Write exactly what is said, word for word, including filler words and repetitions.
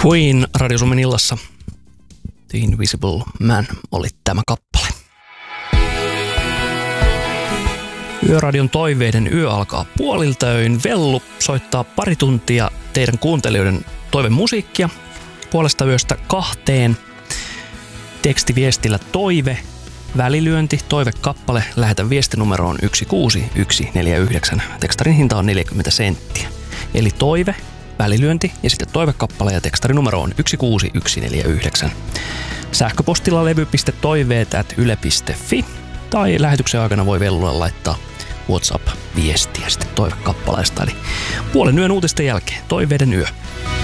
Queen Radio Suomen illassa. The Invisible Man oli tämä kappale. Yöradion toiveiden yö alkaa puoliltäöin. Vellu soittaa pari tuntia teidän kuuntelijoiden toivemusiikkia puolesta yöstä kahteen. Tekstiviestillä toive, välilyönti, toivekappale. Lähetä viestinumeroon yksi kuusi yksi neljä yhdeksän. Tekstarin hinta on neljäkymmentä senttiä. Eli toive, välilyönti ja sitten toivekappale ja tekstarinumero on yksi kuusi yksi neljä yhdeksän. Sähköpostilla levy piste toiveet ät yle piste fi tai lähetyksen aikana voi Vellulle laittaa WhatsApp-viestiä sitten toivekappaleesta. Eli puolen yön uutisten jälkeen toiveiden yö.